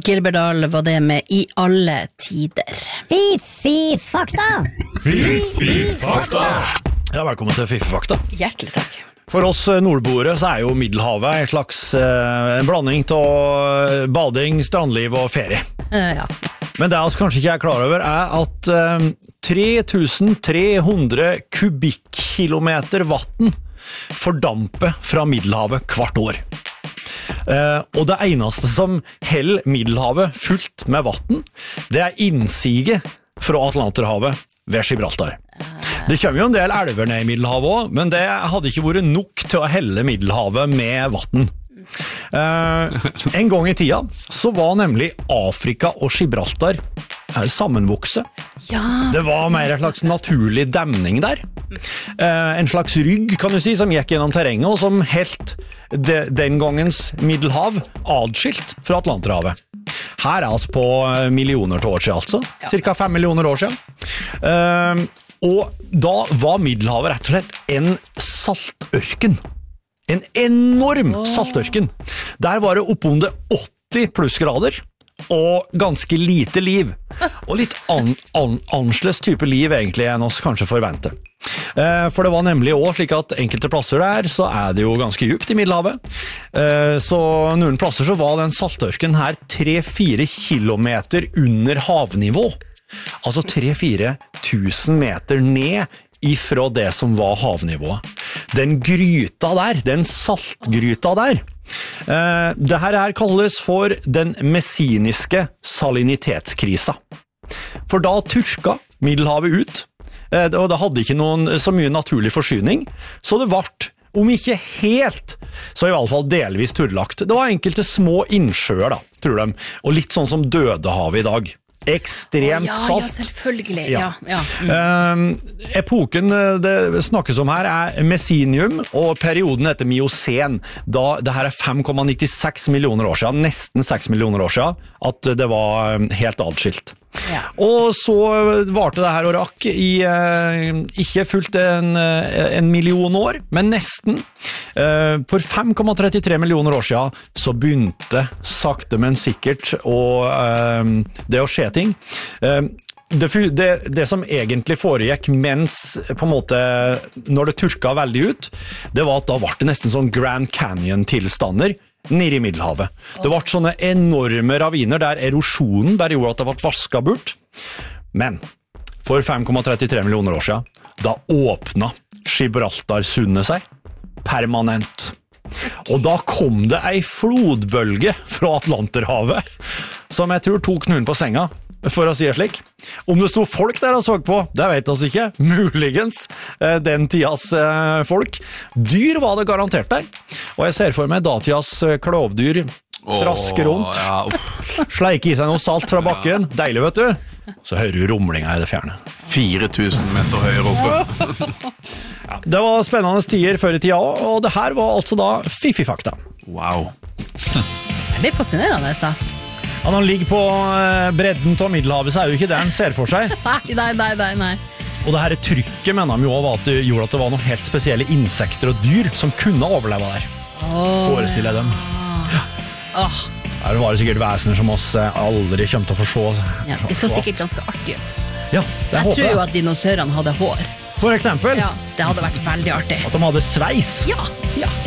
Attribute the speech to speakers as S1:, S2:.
S1: Gilbert Dahl var det med I alle tider.
S2: Fy fakta!
S3: Fy-fy-fakta! Ja, velkommen til Fy-fy-fakta.
S1: Hjertelig takk.
S3: For oss nordboere så jo Middelhavet en slags en blanding av bading, strandliv og ferie.
S1: Ja.
S3: Men det vi kanskje ikke klar over at 3300 kubikkilometer vatten fordamper fra Middelhavet hvert år. Og det eneste som holder Middelhavet fullt med vatten, det innsiget fra Atlanterhavet ved Gibraltar. Det kommer jo en del elver ned I Middelhavet også, men det hadde ikke vært nok til å helle Middelhavet med vatten. En gang I tida så var nemlig Afrika og Gibraltar sammenvokset.
S1: Ja,
S3: det var mer en slags naturlig demning der. En slags rygg, kan du si, som gikk gjennom terrenget, og som helt den gangens Middelhav adskilt fra Atlanterhavet. Her altså på millioner til år siden, altså. Cirka 5 millioner år siden. Og da var Middelhavet rett og slett en saltørken. En enorm saltørken. Der var det oppunder 80 plussgrader, og ganske lite liv. Og litt annerledes type liv egentlig enn oss kanskje forventer. For det var nemlig også slik at enkelte plasser der så det jo ganske djupt I Middelhavet. Så noen plasser så var den saltørken her 3-4 kilometer under havnivå. Altså 3-4 tusen meter ned ifra det som var havnivået. Den gryta der, den saltgryta der, det her kalles for den messiniske salinitetskrisa. For da turka Middelhavet ut, og det hadde ikke så mye naturlig forsyning, så det ble, om ikke helt, så I alle fall delvis turlagt. Det var enkelte små innsjøer da, tror de, og litt sånn som Dødehavet I dag. Ekstremt salt.
S1: Ja, selvfølgelig. Ja.
S3: Epoken det snakkes om her Messinium, og perioden heter Miocen. Da det her 5,96 millioner år siden, nesten 6 millioner år siden, at det var helt adskilt. Ja. Og så varte det her og rakk I ikke fullt en million år, men nesten. For 5,33 millioner år siden så begynte sakte men sikkert det å skje ting. Det som egentlig foregikk mens på en måte når det turka veldig ut, det var at da var det nesten sånn Grand Canyon-tilstander nede I Middelhavet. Det var sånne enorme raviner der erosjonen bare gjorde at det ble vasket bort. Men for 5,33 millioner år siden, da åpnet Gibraltarsundet seg permanent. Og da kom det en flodbølge fra Atlanterhavet, som jeg tror tok noen på senga, for å si det slik. Om det stod folk der og så på, det vet oss ikke. Muligens den tidas folk. Dyr var det garantert der. Og jeg ser for meg datidas klovdyr traske rundt. Sleike I seg noe salt fra bakken. Deilig, vet du. Så hører du rumlinga I det fjerne.
S4: 4000 meter høyere oppe.
S3: Ja, det var spennende tider før I tida, og det her var altså da Fy-fy-fakta.
S4: Wow.
S1: Det fascinerende da.
S3: Ja, når han ligger på bredden av Middelhavet, så det jo ikke det han ser for seg.
S1: Nei.
S3: Og det her trykket mener de jo var at det gjorde at det var noen helt spesielle insekter og dyr som kunne overleve der. Forestiller jeg dem. Ja. Det var sikkert vesener som oss aldri kommer til å få se.
S1: Ja, det så sikkert ganske artig ut.
S3: Ja, det
S1: jeg tror jo at dinosaurene hadde hår.
S3: For eksempel.
S1: Ja, det hadde vært veldig artig.
S3: At de hadde sveis.
S1: Ja.